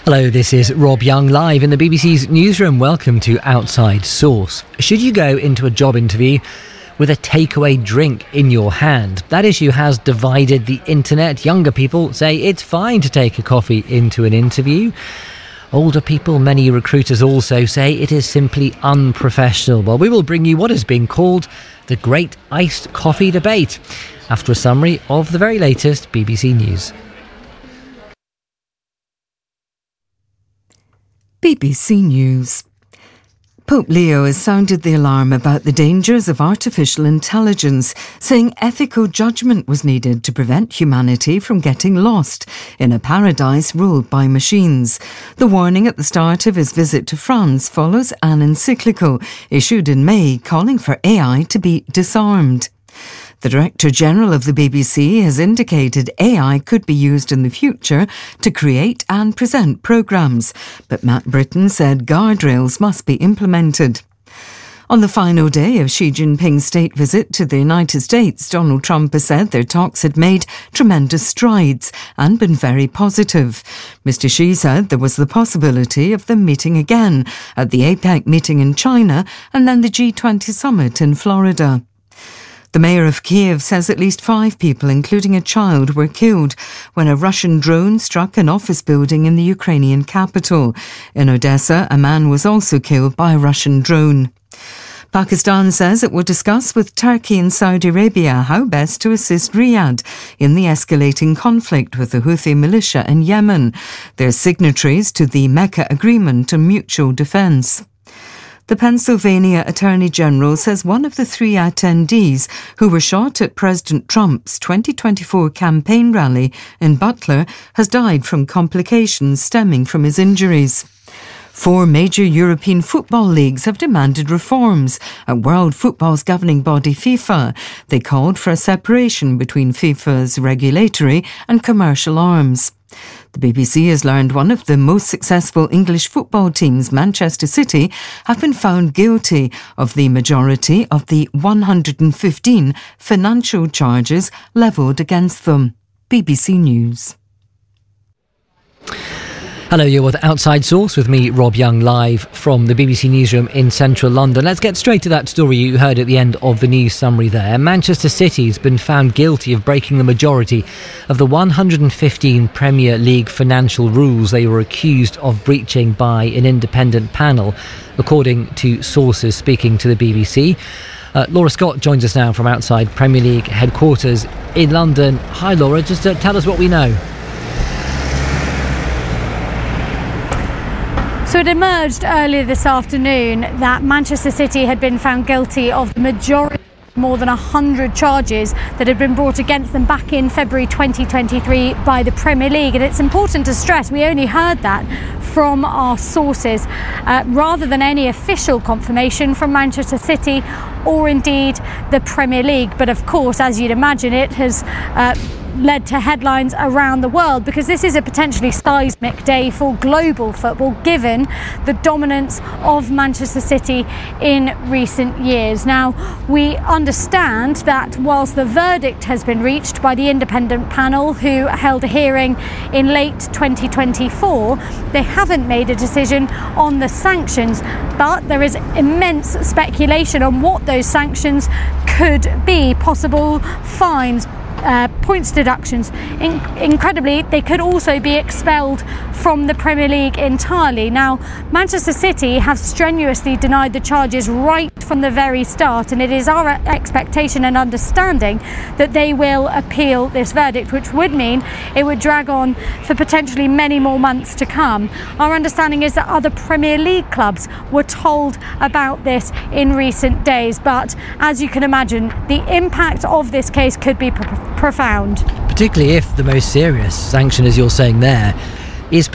Hello, this is Rob Young live in the BBC's newsroom. Welcome to Outside Source. Should you go into a job interview with a takeaway drink in your hand? That issue has divided the internet. Younger people say it's fine to take a coffee into an interview. Older people, many recruiters also say it is simply unprofessional. Well, we will bring you what has been called the Great Iced Coffee Debate after a summary of the very latest BBC News. BBC News. Pope Leo has sounded the alarm about the dangers of artificial intelligence, saying ethical judgment was needed to prevent humanity from getting lost in a paradise ruled by machines. The warning at the start of his visit to France follows an encyclical issued in May calling for AI to be disarmed. The Director General of the BBC has indicated AI could be used in the future to create and present programmes, but Matt Britton said guardrails must be implemented. On the final day of Xi Jinping's state visit to the United States, Donald Trump has said their talks had made tremendous strides and been very positive. Mr. Xi said there was the possibility of them meeting again at the APEC meeting in China and then the G20 summit in Florida. The mayor of Kiev says at least 5 people, including a child, were killed when a Russian drone struck an office building in the Ukrainian capital. In Odessa, a man was also killed by a Russian drone. Pakistan says it will discuss with Turkey and Saudi Arabia how best to assist Riyadh in the escalating conflict with the Houthi militia in Yemen. They're signatories to the Mecca Agreement on Mutual Defence. The Pennsylvania Attorney General says one of the 3 attendees who were shot at President Trump's 2024 campaign rally in Butler has died from complications stemming from his injuries. 4 major European football leagues have demanded reforms at World Football's governing body FIFA. They called for a separation between FIFA's regulatory and commercial arms. The BBC has learned one of the most successful English football teams, Manchester City, have been found guilty of the majority of the 115 financial charges levelled against them. BBC News. Hello, you're with Outside Source with me, Rob Young, live from the BBC Newsroom in central London. Let's get straight to that story you heard at the end of the news summary there. Manchester City's been found guilty of breaking the majority of the 115 Premier League financial rules they were accused of breaching by an independent panel, according to sources speaking to the BBC. Laura Scott joins us now from outside Premier League headquarters in London. Hi, Laura. Just tell us what we know. So it emerged earlier this afternoon that Manchester City had been found guilty of the majority, more than 100 charges that had been brought against them back in February 2023 by the Premier League. And it's important to stress we only heard that from our sources rather than any official confirmation from Manchester City or indeed the Premier League. But of course, as you'd imagine, it has led to headlines around the world because this is a potentially seismic day for global football given the dominance of Manchester City in recent years. Now, we understand that whilst the verdict has been reached by the independent panel who held a hearing in late 2024, they haven't made a decision on the sanctions, but there is immense speculation on what those sanctions could be. Possible fines, points deductions. Incredibly, they could also be expelled from the Premier League entirely. Now, Manchester City have strenuously denied the charges right from the very start, and it is our expectation and understanding that they will appeal this verdict, which would mean it would drag on for potentially many more months to come. Our understanding is that other Premier League clubs were told about this in recent days, but as you can imagine, the impact of this case could be profound. Particularly if the most serious sanction, as you're saying there,